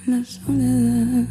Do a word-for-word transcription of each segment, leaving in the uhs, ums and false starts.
la soledad.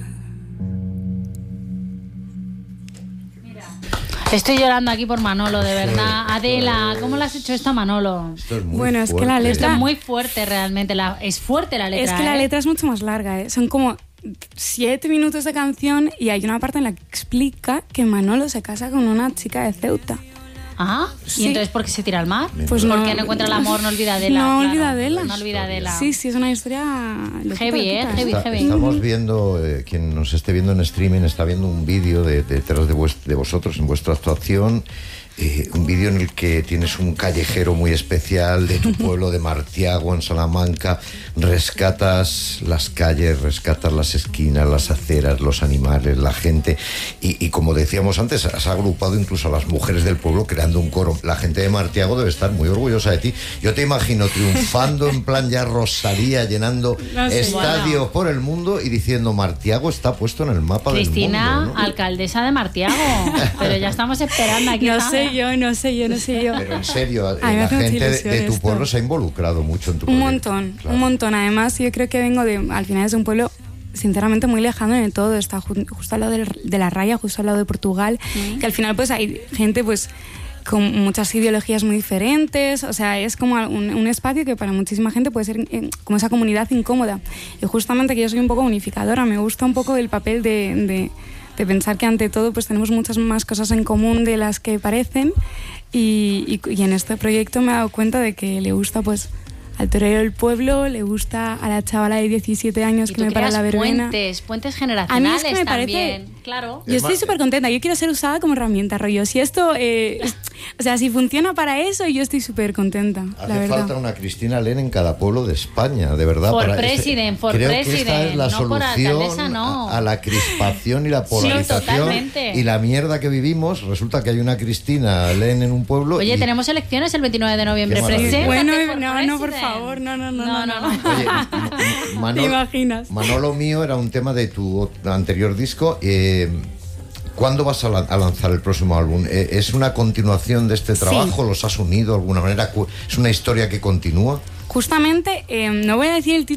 Estoy llorando aquí por Manolo, de verdad. Adela, ¿cómo le has hecho esto a Manolo? Esto es muy Bueno, es que fuerte. la letra- Esto es muy fuerte realmente. La, es fuerte la letra. Es que la ¿eh? letra es mucho más larga, ¿eh? Son como siete minutos de canción y hay una parte en la que explica que Manolo se casa con una chica de Ceuta. Ah, Sí. ¿y entonces por qué se tira al mar? Pues ¿Por no- qué no encuentra el amor? No olvida de la. No claro. olvida de la. No olvida de la. Sí, sí, es una historia... loquita, Heavy, ¿eh? loquita. Heavy, Está- heavy. Estamos viendo, eh, quien nos esté viendo en streaming está viendo un vídeo de, de, detrás de, vuest- de vosotros en vuestra actuación. Eh, un vídeo en el que tienes un callejero muy especial de tu pueblo de Martiago, en Salamanca. Rescatas las calles, rescatas las esquinas, las aceras, los animales, la gente. Y, y como decíamos antes, has agrupado incluso a las mujeres del pueblo creando un coro. La gente de Martiago debe estar muy orgullosa de ti. Yo te imagino triunfando en plan ya Rosalía, llenando No sé. estadios Bueno. por el mundo y diciendo Martiago está puesto en el mapa Cristina, del mundo, ¿no? alcaldesa de Martiago. Pero ya estamos esperando aquí. No ¿sabes? sé yo, no sé yo, no sé yo. Pero en serio, eh, Ay, me la hace mucha gente de, ilusión de tu esto. pueblo se ha involucrado mucho en tu Un proyecto. montón, Claro. un montón. Además, yo creo que vengo de, al final es un pueblo sinceramente muy lejano en todo. Está ju- justo al lado del- de la raya, justo al lado de Portugal, que al final pues hay gente pues con muchas ideologías muy diferentes. O sea, es como un, un espacio que para muchísima gente puede ser eh, como esa comunidad incómoda. Y justamente que yo soy un poco unificadora, me gusta un poco el papel de... de de pensar que ante todo pues tenemos muchas más cosas en común de las que parecen y, y, y en este proyecto me he dado cuenta de que le gusta pues al torero del pueblo, le gusta a la chavala de diecisiete años Y que tú me para creas la verbena. puentes, puentes A mí generacionales es que me parece- también. Claro. Yo estoy súper contenta, yo quiero ser usada como herramienta, rollo. Si esto, eh, es- o sea, si funciona para eso, yo estoy súper contenta, la Hace verdad. falta una Cristina Len en cada pueblo de España, de verdad. For para president, for creo que esta president, es la no por solución alcaldesa, no. a, a la crispación y la polarización totalmente. y la mierda que vivimos. Resulta que hay una Cristina Len en un pueblo. Oye, y- tenemos elecciones el veintinueve de noviembre. Qué maravilla. Preséntate Bueno, for no, no, por president. favor, no, no, no, No, no, no, no. no. Oye, M- M- Manolo, ¿Te imaginas? Manolo mío era un tema de tu ot- anterior disco. Eh, ¿Cuándo vas a, la- a lanzar el próximo álbum? Eh, ¿Es una continuación de este trabajo? ¿Los has unido de alguna manera? Cu- ¿Es una historia que continúa? Justamente, eh, no voy a decir el título